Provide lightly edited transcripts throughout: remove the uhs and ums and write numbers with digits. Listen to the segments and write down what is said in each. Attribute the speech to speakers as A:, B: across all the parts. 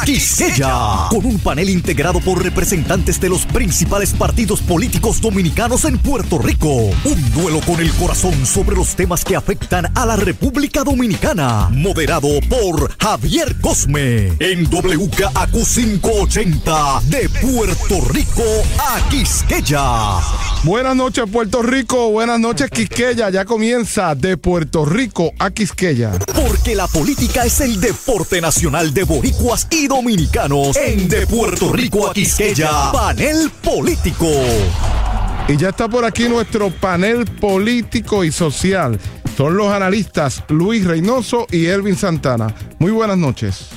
A: Quisqueya, con un panel integrado por representantes de los principales partidos políticos dominicanos en Puerto Rico. Un duelo con el corazón sobre los temas que afectan a la República Dominicana. Moderado por Javier Cosme. En WKAQ 580 de Puerto Rico a Quisqueya.
B: Buenas noches, Puerto Rico. Buenas noches, Quisqueya. Ya comienza de Puerto Rico a Quisqueya.
A: Porque la política es el deporte nacional de boricuas y dominicanos. En De Puerto Rico a Quisqueya, panel político.
B: Y ya está por aquí nuestro panel político y social. Son los analistas Luis Reynoso y Elvin Santana. Muy buenas noches.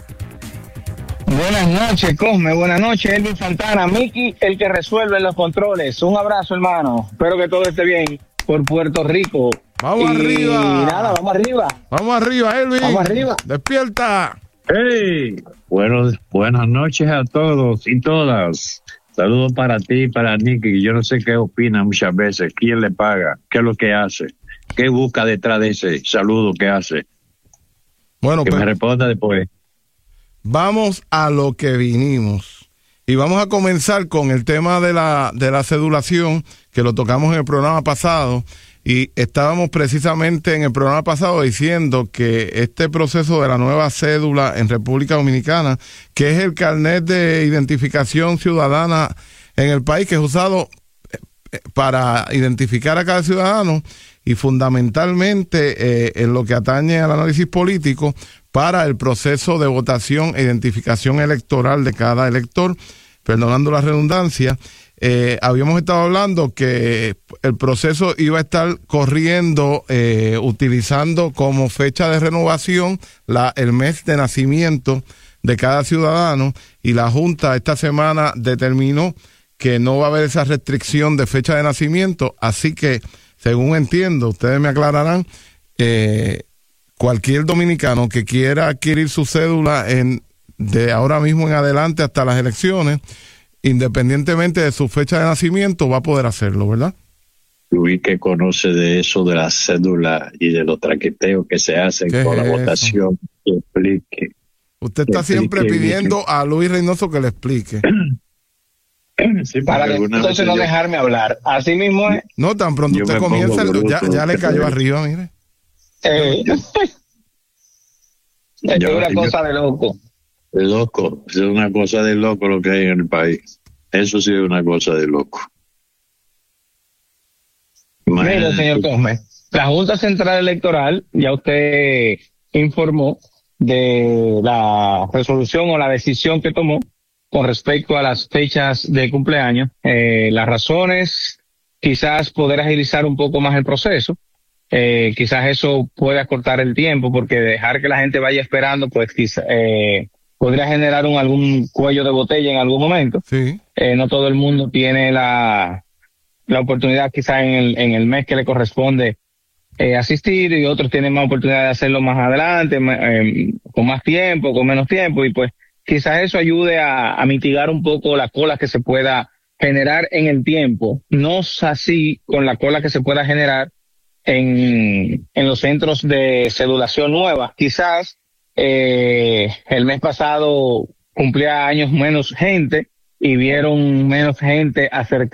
C: Buenas noches, Cosme. Buenas noches, Elvin Santana. Miki, el que resuelve los controles. Un abrazo, hermano. Espero que todo esté bien por Puerto Rico.
B: Vamos arriba.
C: Y nada, vamos arriba.
B: Vamos arriba, Elvin.
C: Vamos arriba.
B: Despierta.
D: Hey, buenas noches a todos y todas. Saludos para ti y para Nicky. Yo no sé qué opina muchas veces. ¿Quién le paga? ¿Qué es lo que hace? ¿Qué busca detrás de ese saludo que hace?
B: Bueno,
D: que
B: pues,
D: me responda después.
B: Vamos a lo que vinimos. Y vamos a comenzar con el tema de la cedulación, que lo tocamos en el programa pasado. Y estábamos precisamente en el programa pasado diciendo que este proceso de la nueva cédula en República Dominicana, que es el carnet de identificación ciudadana en el país, que es usado para identificar a cada ciudadano y fundamentalmente en lo que atañe al análisis político para el proceso de votación e identificación electoral de cada elector, perdonando la redundancia. Habíamos estado hablando que el proceso iba a estar corriendo utilizando como fecha de renovación el mes de nacimiento de cada ciudadano, y la Junta esta semana determinó que no va a haber esa restricción de fecha de nacimiento, así que, según entiendo, ustedes me aclararán, cualquier dominicano que quiera adquirir su cédula de ahora mismo en adelante hasta las elecciones, independientemente de su fecha de nacimiento, va a poder hacerlo, ¿verdad?
D: Luis, que conoce de eso, de la cédula y de los traqueteos que se hacen con la votación, que explique.
B: Usted está siempre pidiendo a Luis Reynoso que le explique.
C: Sí, para que entonces no dejarme hablar. Así mismo es.
B: No, tan pronto usted comienza, ya le cayó arriba, mire.
C: Es una cosa de loco.
D: De loco, es una cosa de loco lo que hay en el país. Eso sí es una cosa de loco.
C: Mire, señor Cosme, la Junta Central Electoral, ya usted informó de la resolución o la decisión que tomó con respecto a las fechas de cumpleaños. Las razones, quizás poder agilizar un poco más el proceso. Quizás eso puede acortar el tiempo, porque dejar que la gente vaya esperando, pues quizás podría generar algún cuello de botella en algún momento.
B: Sí.
C: No todo el mundo tiene la oportunidad quizás en el mes que le corresponde asistir, y otros tienen más oportunidad de hacerlo más adelante, con más tiempo, con menos tiempo, y pues quizás eso ayude a mitigar un poco la cola que se pueda generar en el tiempo. No es así con la cola que se pueda generar en los centros de cedulación nueva. Quizás el mes pasado cumplía años menos gente y vieron menos gente acercar